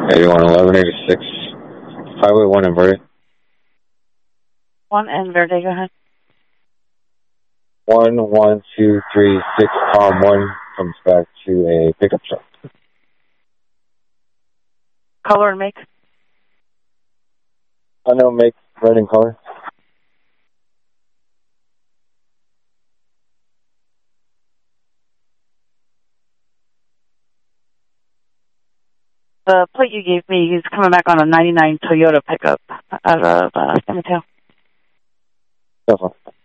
811186, Highway 1 in Verde. 1 in Verde, go ahead. 11236, Tom 1 comes back to a pickup truck. Color and make? Unknown make, red in color. The plate you gave me is coming back on a 99 Toyota pickup out of San Mateo. Definitely.